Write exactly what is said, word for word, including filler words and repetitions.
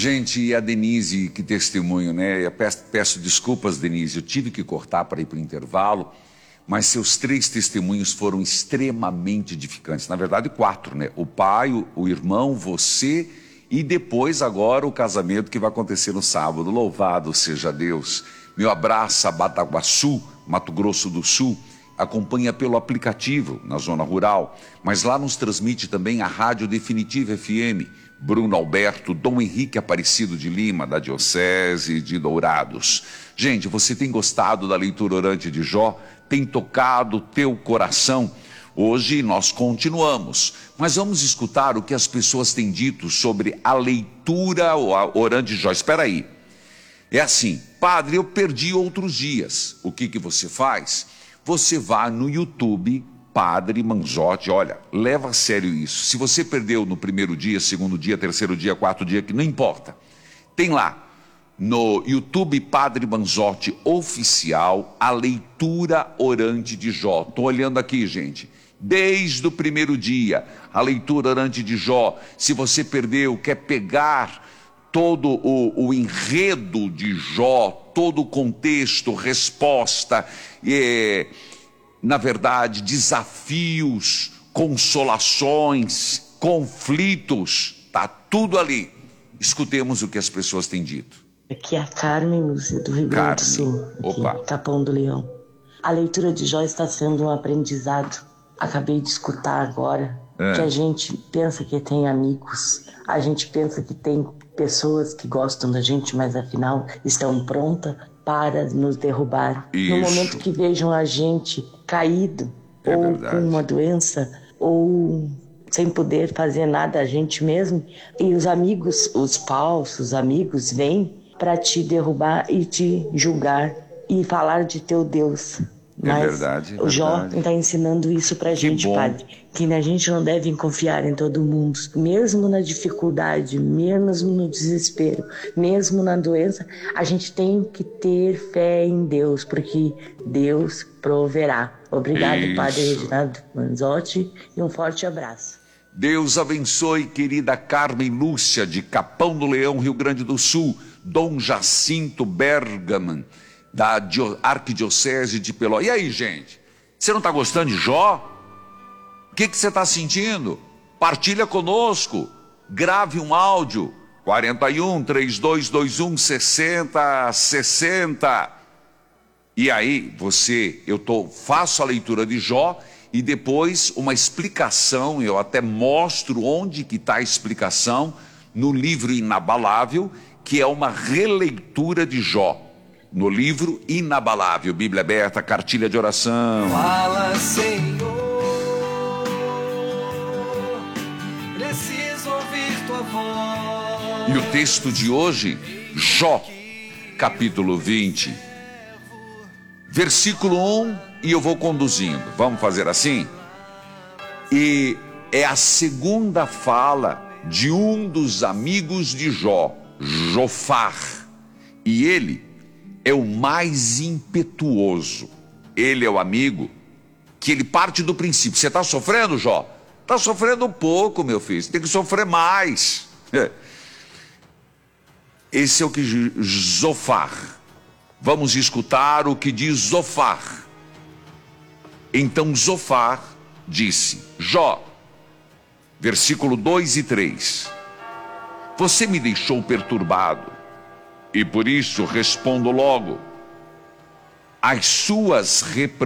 Gente, e a Denise, que testemunho, né? Eu peço, peço desculpas, Denise, eu tive que cortar para ir para o intervalo, mas seus três testemunhos foram extremamente edificantes. Na verdade, quatro, né? O pai, o, o irmão, você e depois agora o casamento que vai acontecer no sábado. Louvado seja Deus. Meu abraço a Bataguaçu, Mato Grosso do Sul. Acompanha pelo aplicativo na zona rural, mas lá nos transmite também a Rádio Definitiva F M. Bruno Alberto, Dom Henrique Aparecido de Lima, da Diocese de Dourados. Gente, você tem gostado da leitura orante de Jó? Tem tocado o teu coração? Hoje nós continuamos, mas vamos escutar o que as pessoas têm dito sobre a leitura orante de Jó. Espera aí, é assim: padre, eu perdi outros dias. O que que você faz? Você vai no YouTube, Padre Manzotti, olha, leva a sério isso. Se você perdeu no primeiro dia, segundo dia, terceiro dia, quarto dia, que não importa. Tem lá, no YouTube Padre Manzotti Oficial, a leitura orante de Jó. Estou olhando aqui, gente. Desde o primeiro dia, a leitura orante de Jó. Se você perdeu, quer pegar todo o, o enredo de Jó, todo o contexto, resposta, é, na verdade, desafios, consolações, conflitos, tá tudo ali. Escutemos o que as pessoas têm dito. Aqui é a Carmen Lúcia, do Rio Grande do Sul, aqui, Opa. Capão do Leão. A leitura de Jó está sendo um aprendizado. Acabei de escutar agora é. que a gente pensa que tem amigos, a gente pensa que tem pessoas que gostam da gente, mas afinal estão prontas para nos derrubar. Isso. No momento que vejam a gente caído, é ou verdade. com uma doença, ou sem poder fazer nada a gente mesmo, e os amigos, os falsos amigos, vêm para te derrubar e te julgar e falar de teu Deus. Mas é verdade, é o Jó verdade. está ensinando isso pra Que gente, bom. padre. Que a gente não deve confiar em todo mundo, mesmo na dificuldade, mesmo no desespero, mesmo na doença, a gente tem que ter fé em Deus, porque Deus proverá. Obrigado, isso. Padre Reginaldo Manzotti, e um forte abraço. Deus abençoe, querida Carmen Lúcia, de Capão do Leão, Rio Grande do Sul, Dom Jacinto Bergaman, da Arquidiocese de Peló. E aí, gente? Você não está gostando de Jó? O que que você está sentindo? Partilha conosco. Grave um áudio. quarenta e um, trinta e dois vinte e um, sessenta, sessenta. E aí, você, eu tô, faço a leitura de Jó e depois uma explicação, eu até mostro onde que está a explicação no livro Inabalável, que é uma releitura de Jó. No livro Inabalável, Bíblia aberta, cartilha de oração. Fala, Senhor, preciso ouvir tua voz. E o texto de hoje, Jó, capítulo vinte, versículo um, e eu vou conduzindo. Vamos fazer assim? E é a segunda fala de um dos amigos de Jó, Jofar. E ele é o mais impetuoso. Ele é o amigo que ele parte do princípio. Você está sofrendo, Jó? Está sofrendo pouco, meu filho. Você tem que sofrer mais. Esse é o que Jofar. Vamos escutar o que diz Jofar. Então Jofar disse: Jó, versículo dois e três. Você me deixou perturbado, e por isso respondo logo. As suas repreensões